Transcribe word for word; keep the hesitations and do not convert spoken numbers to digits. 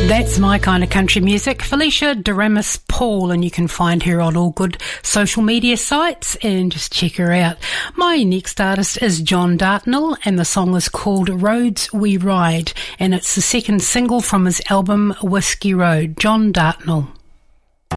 That's my kind of country music. Felicia Deramus Paul, and you can find her on all good social media sites and just check her out. My next artist is John Dartnell, and the song is called Roads We Ride, and it's the second single from his album Whiskey Road. John Dartnell.